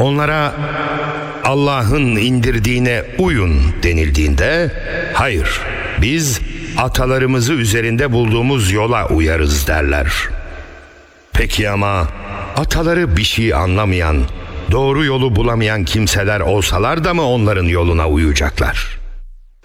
Onlara Allah'ın indirdiğine uyun denildiğinde, hayır, biz atalarımızı üzerinde bulduğumuz yola uyarız derler. Peki ama ataları bir şey anlamayan, doğru yolu bulamayan kimseler olsalar da mı onların yoluna uyacaklar?